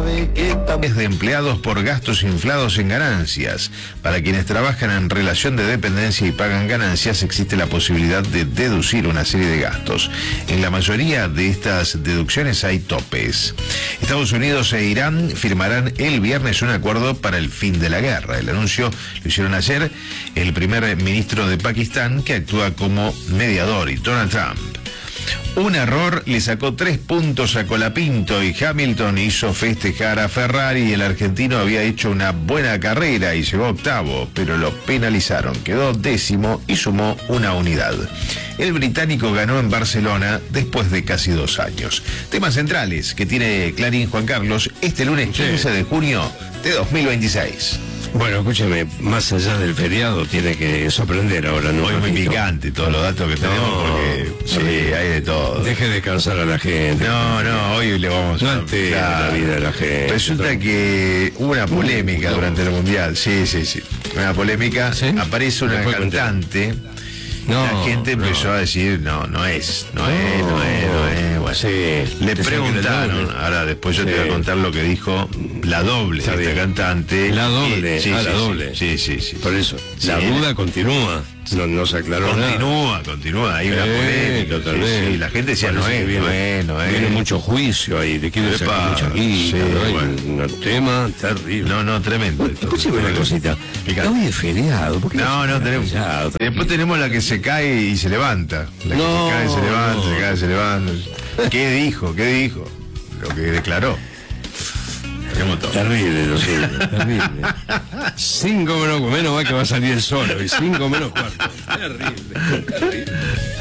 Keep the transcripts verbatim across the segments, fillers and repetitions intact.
sabe que es de empleados por gastos inflados en ganancias. Para quienes trabajan en relación de dependencia y pagan ganancias, existe la posibilidad de deducir una serie de gastos. En la mayoría de estas deducciones hay topes. Estados Unidos e Irán firmarán el viernes un acuerdo para el fin de la guerra. El anuncio lo hicieron ayer el primer ministro de Pakistán, que actúa como mediador, y Donald Trump. Un error le sacó tres puntos a Colapinto y Hamilton hizo festejar a Ferrari. El argentino había hecho una buena carrera y llegó octavo, pero lo penalizaron. Quedó décimo y sumó una unidad. El británico ganó en Barcelona después de casi dos años. Temas centrales que tiene Clarín, Juan Carlos, este lunes quince de junio de dos mil veintiséis. Bueno, escúcheme, más allá del feriado tiene que sorprender ahora, ¿no? Hoy muy picante todos los datos que tenemos, no, porque sí, hay de todo. Deje descansar a la gente. No, no, hoy le vamos no a... altere la vida de la gente. Resulta no. que hubo una polémica no. durante el Mundial, sí, sí, sí. Una polémica, ¿sí? Aparece una cantante... No, la gente empezó no. a decir, no, no es, no, no es, no es, no es. Bueno, sí, le preguntaron, ahora después yo sí. te voy a contar lo que dijo la doble de esta cantante. La doble, y, sí, ah, sí, la sí, doble. Sí, sí, sí. Por eso, sí, la duda continúa. No, no se aclaró continúa, nada. Continúa, hay una eh, polémica. Sí, sí, la gente decía, no es, viene, no es, no es. Viene mucho juicio ahí, de quién sacar mucha guita, sí, ¿no? Bueno. Un tema terrible. No, no, tremendo. Escúcheme una cosita. Hoy es feriado. ¿Por qué no, no, tenemos. Feriado? Después tenemos la que se cae y se levanta. La que no, se cae, se levanta, no. se cae, se levanta. ¿Qué dijo? ¿Qué dijo? Lo que declaró. Terrible, lo sé, terrible. Cinco menos, menos va que va a salir el sol hoy, cinco menos cuarto. Terrible, terrible.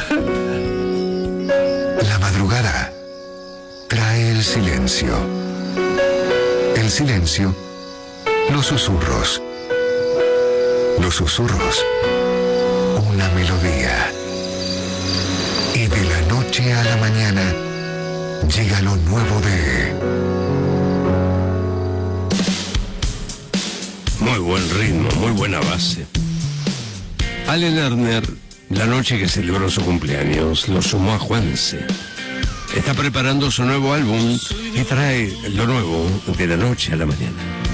La madrugada trae el silencio. El silencio, los susurros. Los susurros, una melodía. Y de la noche a la mañana llega lo nuevo de... Muy buen ritmo, muy buena base. Ale Lerner, la noche que celebró su cumpleaños, lo sumó a Juanse. Está preparando su nuevo álbum y trae lo nuevo de la noche a la mañana.